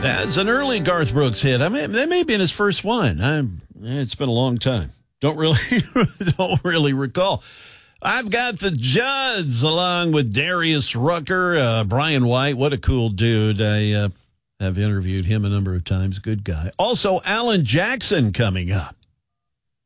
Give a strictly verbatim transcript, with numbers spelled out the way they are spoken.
That's an early Garth Brooks hit. I mean, that may have been his first one. I'm, it's been a long time. Don't really, don't really recall. I've got the Judds along with Darius Rucker, uh, Brian White. What a cool dude. I uh, have interviewed him a number of times. Good guy. Also, Alan Jackson coming up.